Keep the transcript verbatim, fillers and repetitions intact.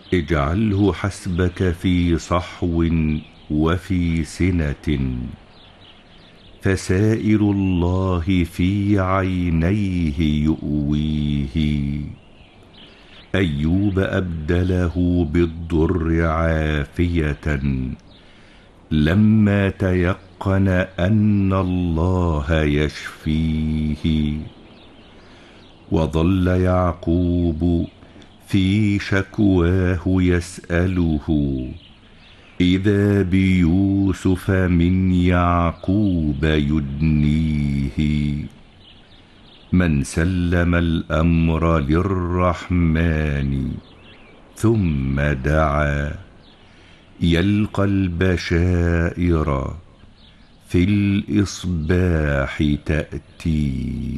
اجعله حسبك في صحو وفي سنة، فسائر الله في عينيه يؤويه. أيوب أبدله بالضر عافية لما تيقن أن الله يشفيه. وظل يعقوب في شكواه يسأله، إذا بيوسف من يعقوب يدنيه. من سلم الأمر للرحمن ثم دعا، يلقى البشائر في الإصباح تأتي.